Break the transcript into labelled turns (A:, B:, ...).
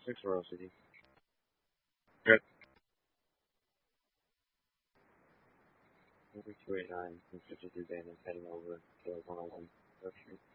A: Six Royal City. Yep. 289 from 52 Band is heading over to 101 Grove Street.